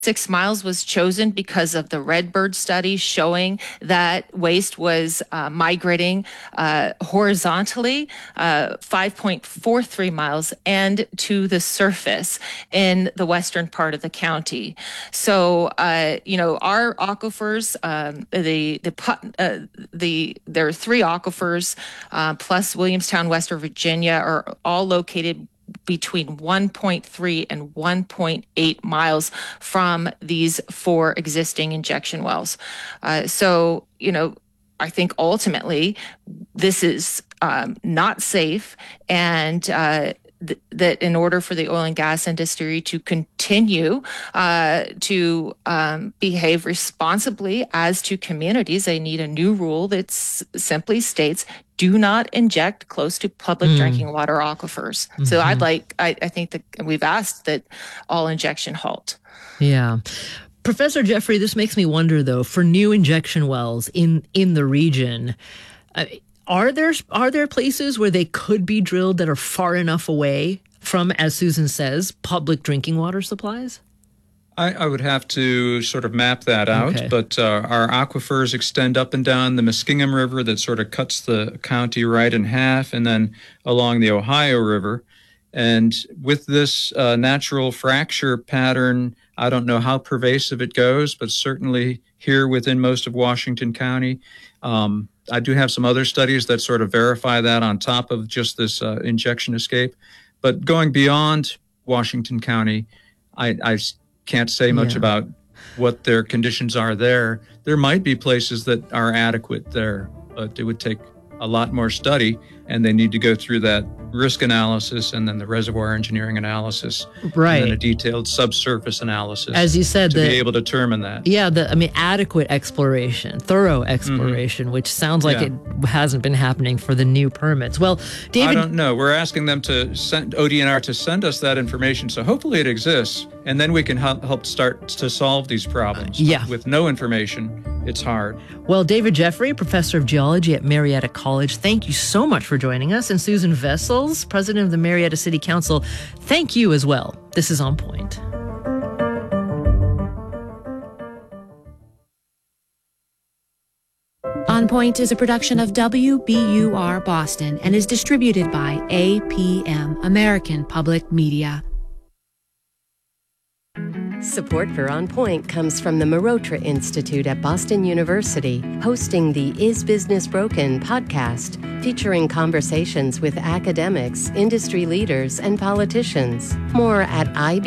6 miles was chosen because of the Redbird study showing that waste was migrating horizontally 5.43 miles and to the surface in the western part of the county. So, our aquifers, there are 3 aquifers plus Williamstown, West Virginia, are all located between 1.3 and 1.8 miles from these 4 existing injection wells. I think ultimately this is not safe, and that in order for the oil and gas industry to continue to behave responsibly as to communities, they need a new rule that simply states, do not inject close to public drinking water aquifers. Mm-hmm. So I think that we've asked that all injection halt. Yeah. Professor Jeffrey, this makes me wonder, though, for new injection wells in the region, are there places where they could be drilled that are far enough away from, as Susan says, public drinking water supplies? I would have to sort of map that out, okay. But our aquifers extend up and down the Muskingum River that sort of cuts the county right in half, and then along the Ohio River. And with this natural fracture pattern, I don't know how pervasive it goes, but certainly here within most of Washington County. I do have some other studies that sort of verify that on top of just this injection escape. But going beyond Washington County, I can't say much about what their conditions are there. There might be places that are adequate there, but it would take a lot more study, and they need to go through that risk analysis and then the reservoir engineering analysis, right, and then a detailed subsurface analysis, as you said, to be able to determine that. Yeah, adequate exploration, thorough exploration, which sounds like it hasn't been happening for the new permits. Well, David, I don't know. We're asking them to send ODNR to send us that information, so hopefully it exists, and then we can help start to solve these problems. With no information, it's hard. Well, David Jeffrey, professor of geology at Marietta College, thank you so much for joining us. And Susan Vessels, president of the Marietta City Council, thank you as well. This is On Point. On Point is a production of WBUR Boston and is distributed by APM, American Public Media. Support for On Point comes from the Marotra Institute at Boston University, hosting the Is Business Broken podcast, featuring conversations with academics, industry leaders, and politicians. More at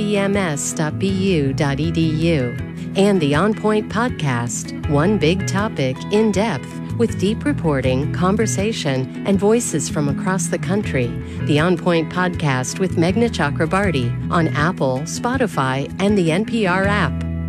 ibms.bu.edu. And the On Point podcast, one big topic in depth, with deep reporting, conversation, and voices from across the country. The On Point podcast with Meghna Chakrabarti on Apple, Spotify, and the NPR app.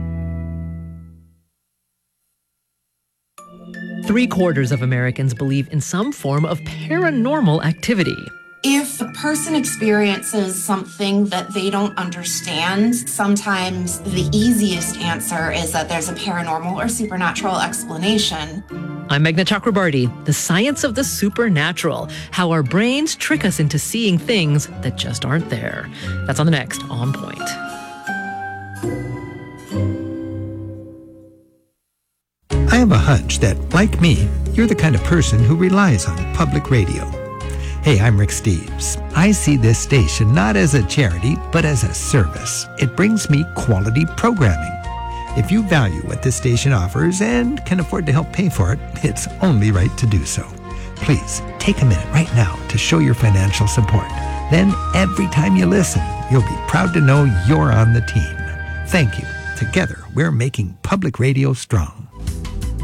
3/4 of Americans believe in some form of paranormal activity. If a person experiences something that they don't understand, sometimes the easiest answer is that there's a paranormal or supernatural explanation. I'm Meghna Chakrabarti. The science of the supernatural, how our brains trick us into seeing things that just aren't there. That's on the next On Point. I have a hunch that, like me, you're the kind of person who relies on public radio. Hey, I'm Rick Steves. I see this station not as a charity, but as a service. It brings me quality programming. If you value what this station offers and can afford to help pay for it, it's only right to do so. Please take a minute right now to show your financial support. Then every time you listen, you'll be proud to know you're on the team. Thank you. Together, we're making public radio strong.